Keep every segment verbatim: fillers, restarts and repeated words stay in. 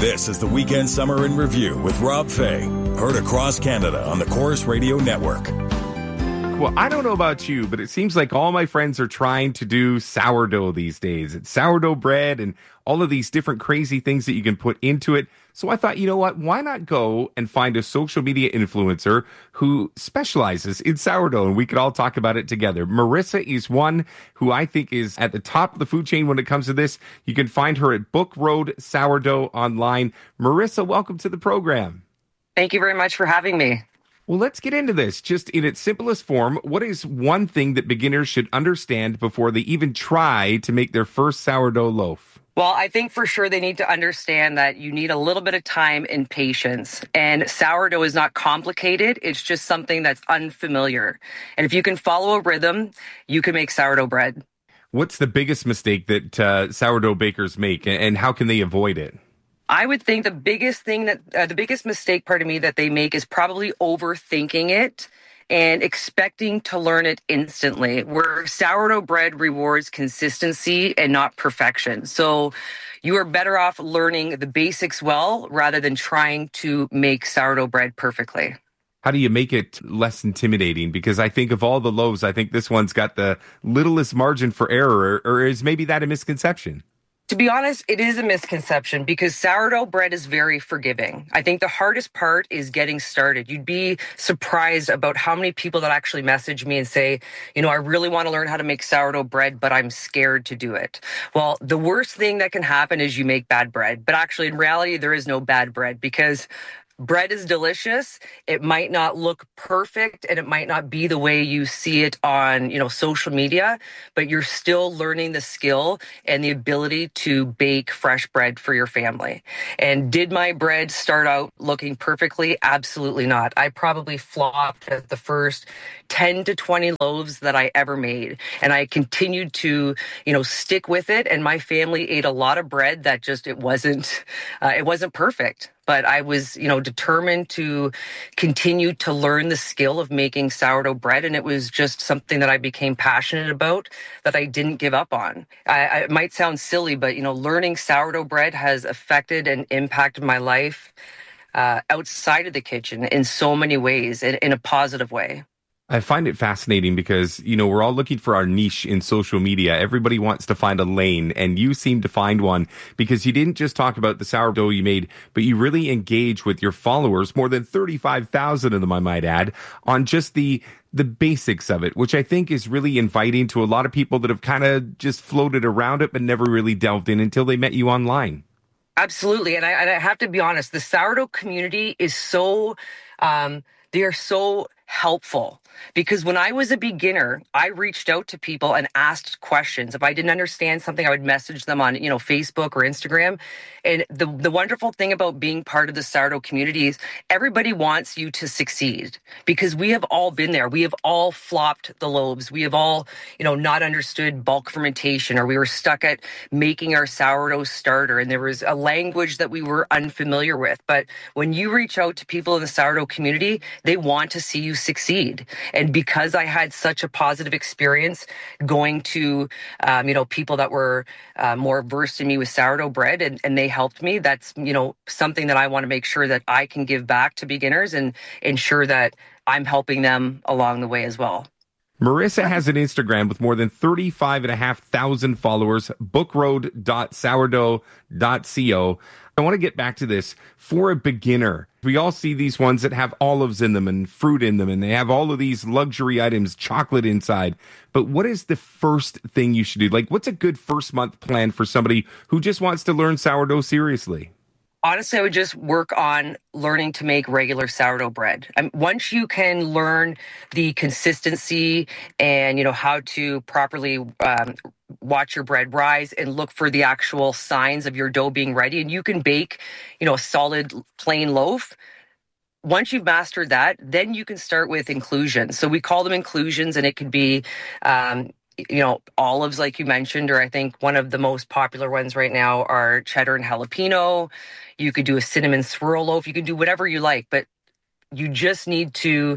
This is the Weekend Summer in Review with Rob Fay. Heard across Canada on the Corus Radio Network. Well, I don't know about you, but it seems like all my friends are trying to do sourdough these days. It's sourdough bread and all of these different crazy things that you can put into it. So I thought, you know what? Why not go and find a social media influencer who specializes in sourdough, and we could all talk about it together. Marissa is one who I think is at the top of the food chain when it comes to this. You can find her at Book Road Sourdough online. Marissa, welcome to the program. Thank you very much for having me. Well, let's get into this. Just in its simplest form, what is one thing that beginners should understand before they even try to make their first sourdough loaf? Well, I think for sure they need to understand that you need a little bit of time and patience. And sourdough is not complicated. It's just something that's unfamiliar. And if you can follow a rhythm, you can make sourdough bread. What's the biggest mistake that uh, sourdough bakers make, and how can they avoid it? I would think the biggest thing that, uh, the biggest mistake, pardon me, that they make is probably overthinking it and expecting to learn it instantly, where sourdough bread rewards consistency and not perfection. So you are better off learning the basics well rather than trying to make sourdough bread perfectly. How do you make it less intimidating? Because I think of all the loaves, I think this one's got the littlest margin for error, or is maybe that a misconception? To be honest, it is a misconception because sourdough bread is very forgiving. I think the hardest part is getting started. You'd be surprised about how many people that actually message me and say, you know, I really want to learn how to make sourdough bread, but I'm scared to do it. Well, the worst thing that can happen is you make bad bread. But actually, in reality, there is no bad bread because bread is delicious. It might not look perfect and it might not be the way you see it on, you know, social media, but you're still learning the skill and the ability to bake fresh bread for your family. And did my bread start out looking perfectly? Absolutely not. I probably flopped at the first ten to twenty loaves that I ever made. And I continued to, you know, stick with it. And my family ate a lot of bread that just, it wasn't, uh, it wasn't perfect. But I was, you know, determined to continue to learn the skill of making sourdough bread. And it was just something that I became passionate about that I didn't give up on. I, I, it might sound silly, but, you know, learning sourdough bread has affected and impacted my life uh, outside of the kitchen in so many ways, in, in a positive way. I find it fascinating because, you know, we're all looking for our niche in social media. Everybody wants to find a lane, and you seem to find one because you didn't just talk about the sourdough you made, but you really engage with your followers, more than thirty-five thousand of them, I might add, on just the the basics of it, which I think is really inviting to a lot of people that have kind of just floated around it but never really delved in until they met you online. Absolutely. And I, and I have to be honest, the sourdough community is so, um, they are so helpful. Because when I was a beginner, I reached out to people and asked questions. If I didn't understand something, I would message them on, you know, Facebook or Instagram. And the, the wonderful thing about being part of the sourdough community is everybody wants you to succeed because we have all been there. We have all flopped the loaves. We have all, you know, not understood bulk fermentation, or we were stuck at making our sourdough starter. And there was a language that we were unfamiliar with. But when you reach out to people in the sourdough community, they want to see you succeed. And because I had such a positive experience going to, um, you know, people that were uh, more versed in me with sourdough bread, and, and they helped me, that's, you know, something that I want to make sure that I can give back to beginners and ensure that I'm helping them along the way as well. Marissa has an Instagram with more than thirty-five and a half thousand followers, bookroad dot sourdough dot co. I want to get back to this. For a beginner, we all see these ones that have olives in them and fruit in them, and they have all of these luxury items, chocolate inside. But what is the first thing you should do? Like, what's a good first month plan for somebody who just wants to learn sourdough seriously? Honestly, I would just work on learning to make regular sourdough bread. Um, once you can learn the consistency and, you know, how to properly um, watch your bread rise and look for the actual signs of your dough being ready, and you can bake, you know, a solid plain loaf. Once you've mastered that, then you can start with inclusions. So we call them inclusions, and it could be, um, you know, olives, like you mentioned, or I think one of the most popular ones right now are cheddar and jalapeno. You could do a cinnamon swirl loaf. You can do whatever you like, but you just need to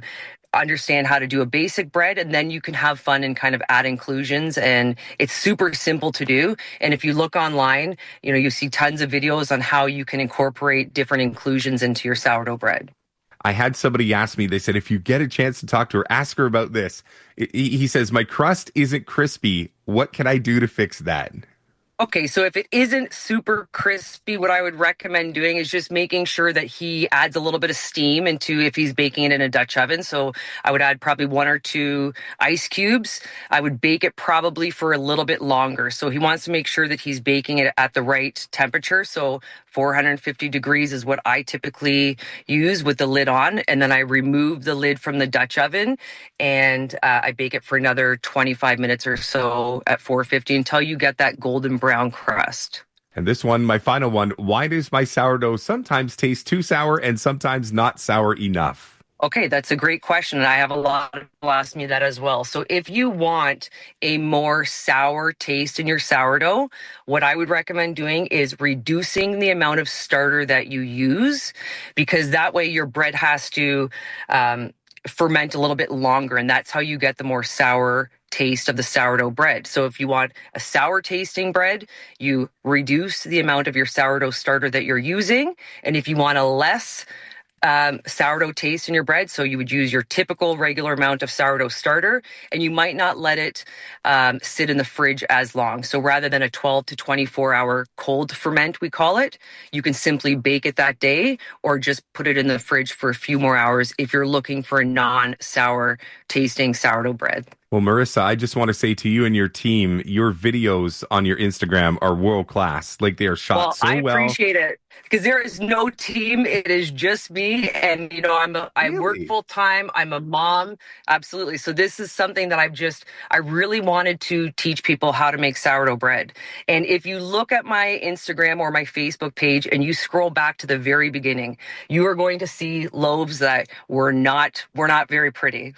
understand how to do a basic bread, and then you can have fun and kind of add inclusions, and it's super simple to do. And if you look online, you know, you see tons of videos on how you can incorporate different inclusions into your sourdough bread. I had somebody ask me, they said, if you get a chance to talk to her, ask her about this. He says, my crust isn't crispy. What can I do to fix that? Okay, so if it isn't super crispy, what I would recommend doing is just making sure that he adds a little bit of steam into, if he's baking it in a Dutch oven. So I would add probably one or two ice cubes. I would bake it probably for a little bit longer. So he wants to make sure that he's baking it at the right temperature. So four hundred fifty degrees is what I typically use with the lid on. And then I remove the lid from the Dutch oven and uh, I bake it for another twenty-five minutes or so at four fifty until you get that golden brown crust. And this one, my final one, why does my sourdough sometimes taste too sour and sometimes not sour enough? Okay, that's a great question. And I have a lot of people ask me that as well. So if you want a more sour taste in your sourdough, what I would recommend doing is reducing the amount of starter that you use, because that way your bread has to um, ferment a little bit longer. And that's how you get the more sour taste of the sourdough bread. So if you want a sour tasting bread, you reduce the amount of your sourdough starter that you're using. And if you want a less Um, sourdough taste in your bread, so you would use your typical regular amount of sourdough starter, and you might not let it um, sit in the fridge as long. So rather than a twelve to twenty-four hour cold ferment, we call it, you can simply bake it that day or just put it in the fridge for a few more hours if you're looking for a non-sour tasting sourdough bread. Well, Marissa, I just want to say to you and your team, your videos on your Instagram are world class. Like, they are shot well, so I well. I appreciate it, because there is no team. It is just me. And, you know, I'm a, I Really? work full time. I'm a mom. Absolutely. So this is something that I've just, I really wanted to teach people how to make sourdough bread. And if you look at my Instagram or my Facebook page and you scroll back to the very beginning, you are going to see loaves that were not, were not very pretty.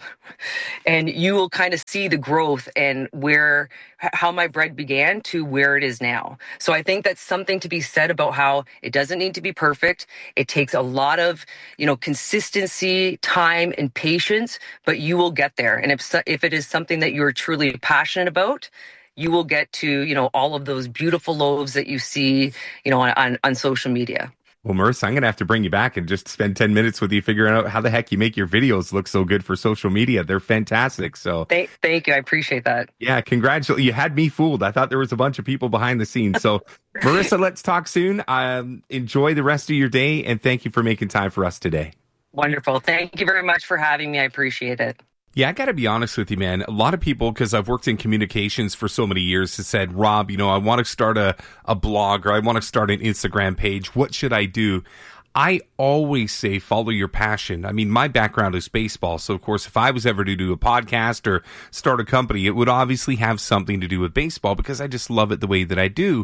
And you will kind of see the growth and where, how my bread began to where it is now. So I think that's something to be said about how it doesn't need to be perfect. It takes a lot of, you know, consistency, time, and patience, but you will get there. And if so, if it is something that you're truly passionate about, you will get to, you know, all of those beautiful loaves that you see, you know, on, on, on social media. Well, Marissa, I'm going to have to bring you back and just spend ten minutes with you figuring out how the heck you make your videos look so good for social media. They're fantastic. So thank, thank you. I appreciate that. Yeah, congratulations. You had me fooled. I thought there was a bunch of people behind the scenes. So Marissa, let's talk soon. Um, enjoy the rest of your day, and thank you for making time for us today. Wonderful. Thank you very much for having me. I appreciate it. Yeah, I got to be honest with you, man. A lot of people, because I've worked in communications for so many years, have said, Rob, you know, I want to start a, a blog, or I want to start an Instagram page. What should I do? I always say follow your passion. I mean, my background is baseball. So, of course, if I was ever to do a podcast or start a company, it would obviously have something to do with baseball because I just love it the way that I do.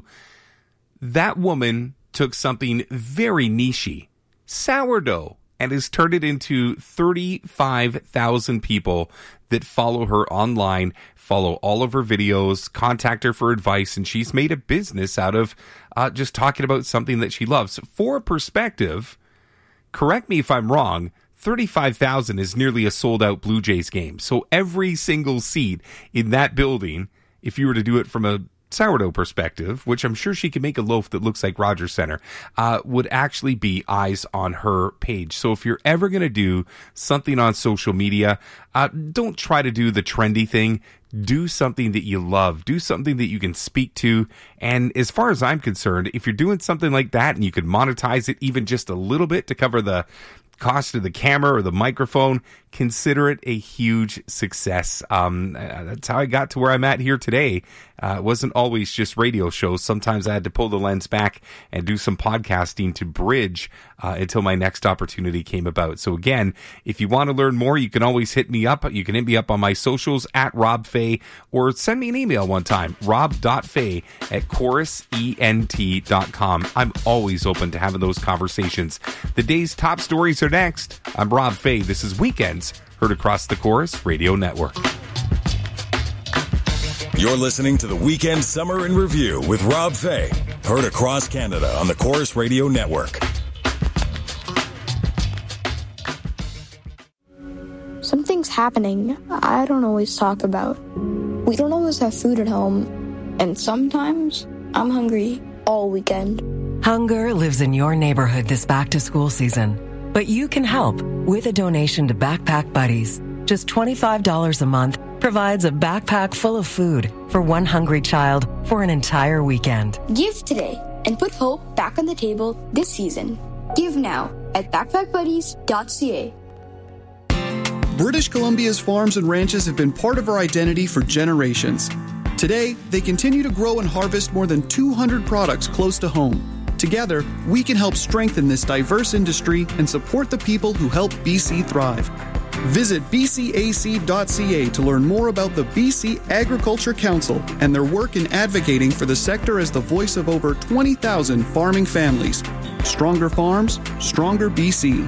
That woman took something very niche-y, sourdough, and has turned it into thirty-five thousand people that follow her online, follow all of her videos, contact her for advice, and she's made a business out of uh, just talking about something that she loves. For perspective, correct me if I'm wrong, thirty-five thousand is nearly a sold-out Blue Jays game. So every single seat in that building, if you were to do it from a sourdough perspective, which I'm sure she could make a loaf that looks like Rogers Center, uh, would actually be eyes on her page. So if you're ever going to do something on social media, uh, don't try to do the trendy thing. Do something that you love. Do something that you can speak to. And as far as I'm concerned, if you're doing something like that and you could monetize it even just a little bit to cover the cost of the camera or the microphone, consider it a huge success. Um, uh, that's how I got to where I'm at here today. Uh, it wasn't always just radio shows. Sometimes I had to pull the lens back and do some podcasting to bridge uh, until my next opportunity came about. So again, if you want to learn more, you can always hit me up. You can hit me up on my socials at Rob Fay, or send me an email one time, rob.fay at chorus ent dot com. I'm always open to having those conversations. The day's top stories are next. I'm Rob Fay. This is Weekends, heard across the Chorus Radio Network. You're listening to the Weekend Summer in Review with Rob Fay, heard across Canada on the Chorus Radio Network. Something happening, I don't always talk about. We don't always have food at home, and sometimes I'm hungry all weekend. Hunger lives in your neighborhood this back-to-school season, but you can help with a donation to Backpack Buddies. Just twenty-five dollars a month provides a backpack full of food for one hungry child for an entire weekend. Give today and put hope back on the table this season. Give now at backpack buddies dot c a. British Columbia's farms and ranches have been part of our identity for generations. Today, they continue to grow and harvest more than two hundred products close to home. Together, we can help strengthen this diverse industry and support the people who help B C thrive. Visit b c a c dot c a to learn more about the B C Agriculture Council and their work in advocating for the sector as the voice of over twenty thousand farming families. Stronger farms, stronger B C.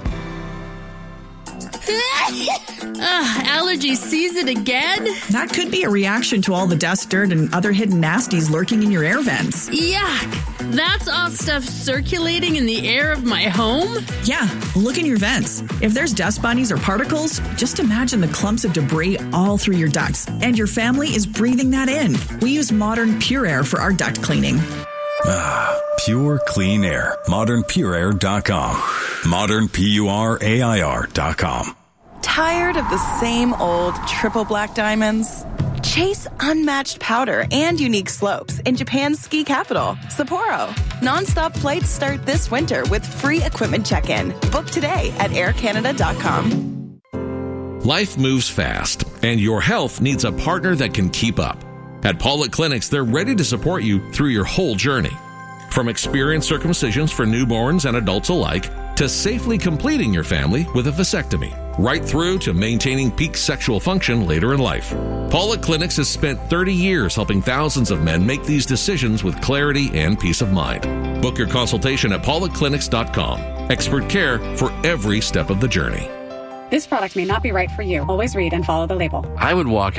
Ugh, allergy season again? That could be a reaction to all the dust, dirt, and other hidden nasties lurking in your air vents. Yuck! That's all stuff circulating in the air of my home? Yeah, look in your vents. If there's dust bunnies or particles, just imagine the clumps of debris all through your ducts, and your family is breathing that in. We use Modern Pure Air for our duct cleaning. Ah, pure clean air. modern pure air dot com. Modern P U R A I R dot com. Tired of the same old triple black diamonds? Chase unmatched powder and unique slopes in Japan's ski capital, Sapporo. Non-stop flights start this winter with free equipment check-in. Book today at air canada dot com. Life moves fast, and your health needs a partner that can keep up. At Pollock Clinics, they're ready to support you through your whole journey. From experienced circumcisions for newborns and adults alike, to safely completing your family with a vasectomy, right through to maintaining peak sexual function later in life. Pollock Clinics has spent thirty years helping thousands of men make these decisions with clarity and peace of mind. Book your consultation at pollock clinics dot com. Expert care for every step of the journey. This product may not be right for you. Always read and follow the label. I would walk